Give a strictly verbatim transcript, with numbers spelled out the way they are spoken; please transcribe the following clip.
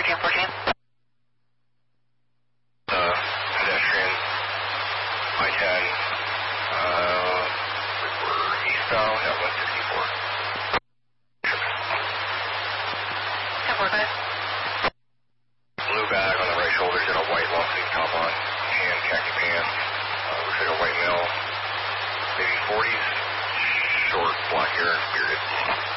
thirteen fourteen. Uh, pedestrian, I ten, uh, we're eastbound at one sixty-four. ten four five. Blue bag on the right shoulder, got a white long sleeve top on, tan khaki pants, uh, looks like a white male, maybe forties, short, black hair, bearded.